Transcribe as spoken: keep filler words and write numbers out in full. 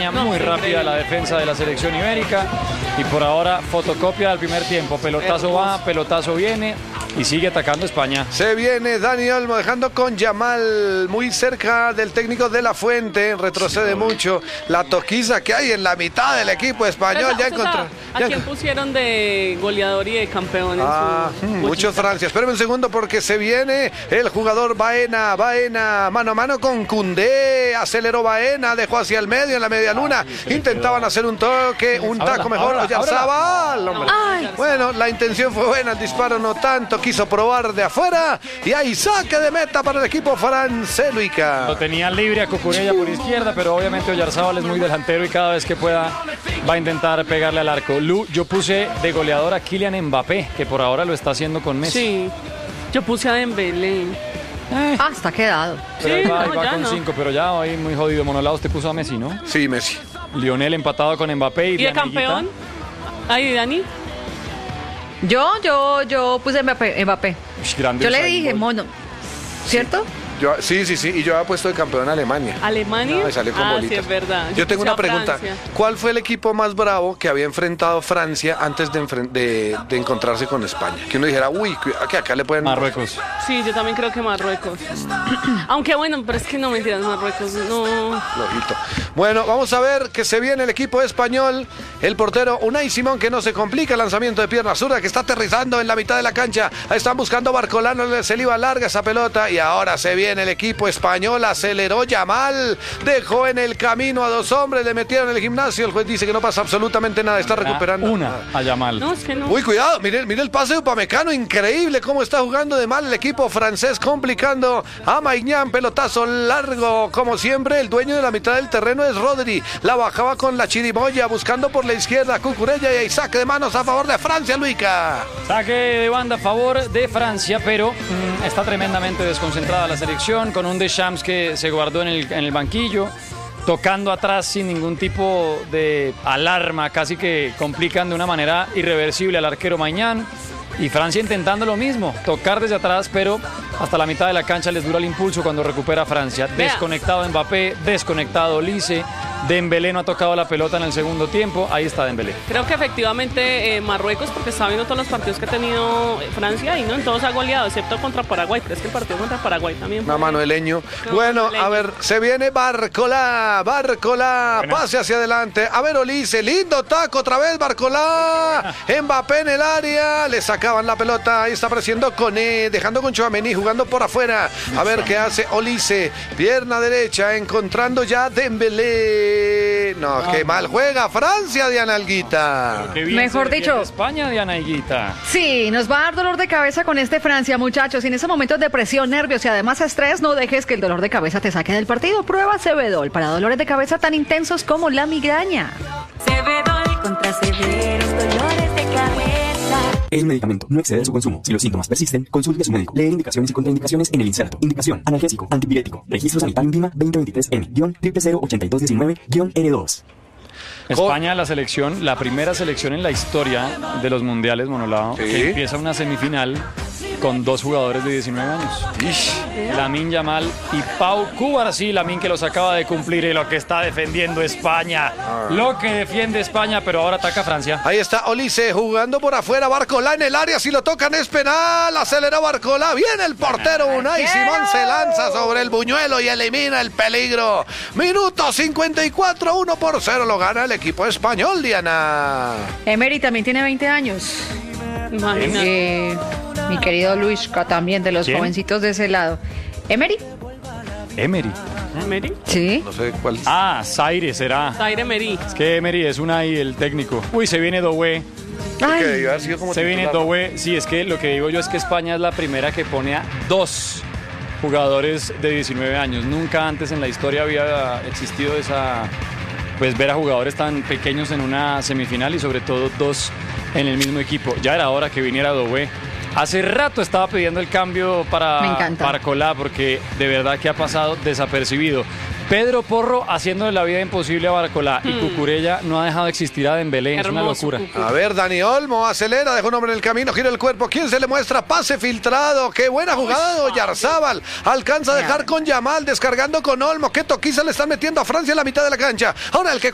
España, muy rápida la defensa de la selección ibérica. Y por ahora, fotocopia del primer tiempo. Pelotazo va, pelotazo viene. Y sigue atacando España. Se viene Dani Olmo dejando con Yamal muy cerca del técnico de la Fuente. Retrocede sí, mucho. La toquiza que hay en la mitad del equipo español. Esa, ya esa, encontró. ¿A ya quién pusieron de goleador y de campeón? Ah, en su mucho Francia. Espérame un segundo porque se viene el jugador Baena. Baena mano a mano con Koundé. Aceleró Baena, dejó hacia el medio en la media luna. Intentaban hacer un toque, un Ábrala, taco mejor. Oyarzabal. No, bueno, la intención fue buena, el disparo no tanto. Quiso probar de afuera y hay saque de meta para el equipo francés, Luica. Lo tenía libre a Cucurella por izquierda, pero obviamente Oyarzabal es muy delantero y cada vez que pueda va a intentar pegarle al arco. Lu, yo puse de goleador a Kylian Mbappé, que por ahora lo está haciendo con Messi. Sí, yo puse a Dembélé. Eh, Ah, está quedado. pero ahí Sí, va, ahí no, va ya con no. cinco, pero ya ahí muy jodido. Monolado, usted puso a Messi, ¿no? Sí, Messi. Lionel empatado con Mbappé. ¿Y, ¿Y de Diana campeón? Higuita? Ay, Dani. Yo, yo, yo puse Mbappé. Mbappé. Ush, grande Yo le Usain dije, Bolt. mono. ¿Cierto? Yo, sí, sí, sí. Y yo había puesto de campeón a Alemania. ¿Alemania? No, me salió con ah, bolitas. sí, es verdad. Yo tengo puse una a pregunta. Francia. ¿Cuál fue el equipo más bravo que había enfrentado Francia antes de, enfren- de, de encontrarse con España? Que uno dijera, uy, cuidado que acá le pueden... Marruecos. Sí, yo también creo que Marruecos. Aunque bueno, pero es que no mentiras, Marruecos, no. Flojito. Bueno, vamos a ver que se viene el equipo español. El portero Unai Simón, que no se complica, el lanzamiento de pierna zurda que está aterrizando en la mitad de la cancha. Ahí están buscando Barcolano, se le iba larga esa pelota y ahora se viene el equipo español. Aceleró Yamal, dejó en el camino a dos hombres, le metieron en el gimnasio. El juez dice que no pasa absolutamente nada, está recuperando. Una a Yamal. No, es que no. Uy, cuidado, mire, mire el pase de Upamecano, increíble cómo está jugando de mal el equipo francés, complicando a Maignan, pelotazo largo, como siempre, el dueño de la mitad del terreno es Rodri, la bajaba con la chirimoya, buscando por la izquierda, Cucurella y ahí saque de manos a favor de Francia, Luica. Saque de banda a favor de Francia, pero mm, está tremendamente desconcentrada la selección, con un Deschamps que se guardó en el, en el banquillo, tocando atrás sin ningún tipo de alarma, casi que complican de una manera irreversible al arquero Maignan. Y Francia intentando lo mismo, tocar desde atrás, pero hasta la mitad de la cancha les dura el impulso cuando recupera Francia. Vea. Desconectado Mbappé, desconectado Olise, Dembélé no ha tocado la pelota en el segundo tiempo, ahí está Dembélé. Creo que efectivamente eh, Marruecos, porque está viendo todos los partidos que ha tenido eh, Francia y no en todos ha goleado, excepto contra Paraguay. Pero es que el partido contra Paraguay también fue- Una mano de leño. No, Bueno, leño. a ver, se viene Barcolá, Barcolá, Buena. pase hacia adelante. A ver, Olise, lindo taco otra vez, Barcolá. Mbappé en el área, le sacaban la pelota, ahí está apareciendo Koné, dejando con Tchouaméni, jugando por afuera. A ver qué hace Olise, pierna derecha, encontrando ya Dembélé. No, qué mal juega Francia, Diana Alguita. Qué bien Mejor se dicho. defiende España, Diana Higuita. Sí, nos va a dar dolor de cabeza con este Francia, muchachos. Y en esos momentos de presión, nervios y además estrés, no dejes que el dolor de cabeza te saque del partido. Prueba Cebedol para dolores de cabeza tan intensos como la migraña. Cebedol contra severos dolores de cabeza. Es un medicamento, no excede de su consumo. Si los síntomas persisten, consulte a su médico. Leer indicaciones y contraindicaciones en el inserto. Indicación: analgésico, antipirético. Registro sanitario INVIMA veinte veintitrés M cero cero cero ocho dos uno nueve N dos. España, la selección, la primera selección en la historia de los mundiales, Monolao, Sí. que empieza una semifinal con dos jugadores de diecinueve años. Lamine Yamal y Pau Cubarsí. Lamine que los acaba de cumplir y lo que está defendiendo España. Lo que defiende España, pero ahora ataca Francia. Ahí está Olise jugando por afuera, Barcolá en el área, si lo tocan es penal, acelera Barcolá, viene el portero Unai Simón, se lanza sobre el buñuelo y elimina el peligro. Minuto cincuenta y cuatro, uno por cero lo gana el equipo español, Diana. Emery también tiene veinte años. Imagínate. Eh, mi querido Luisca también, de los ¿Quién? jovencitos de ese lado. ¿Emery? Emery. Emery. Sí. No sé cuál. Ah, Zaire será. Zaire Emery. Es que Emery es una y el técnico. Uy, se viene Doué. que Ay, debió haber sido como Se viene titular. Doué. Sí, es que lo que digo yo es que España es la primera que pone a dos jugadores de diecinueve años. Nunca antes en la historia había existido esa, pues ver a jugadores tan pequeños en una semifinal y sobre todo dos en el mismo equipo. Ya era hora que viniera Doué. Hace rato estaba pidiendo el cambio para Me encanta. Barcolá porque de verdad que ha pasado desapercibido. Pedro Porro haciéndole la vida imposible a Barcolá y Cucurella no ha dejado de existir a Dembélé. Es una Hermoso, locura. Cucu. A ver, Dani Olmo acelera, deja un hombre en el camino, gira el cuerpo. ¿Quién se le muestra? Pase filtrado. Qué buena jugada de Oyarzábal. Alcanza a dejar con Yamal, descargando con Olmo. Qué toquiza le están metiendo a Francia en la mitad de la cancha. Ahora el que